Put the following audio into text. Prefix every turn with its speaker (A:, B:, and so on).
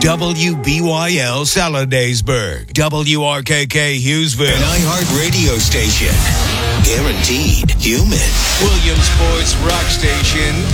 A: WBYL Saladaysburg, WRKK Hughesville, an iHeart radio station. Guaranteed human. Williamsport's rock station,